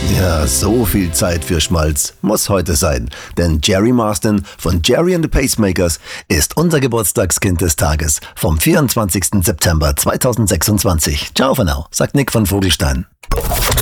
Ja, so viel Zeit für Schmalz muss heute sein. Denn Jerry Marsden von Jerry and the Pacemakers ist unser Geburtstagskind des Tages vom 24. September 2026. Ciao for now, sagt Nick von Vogelstein.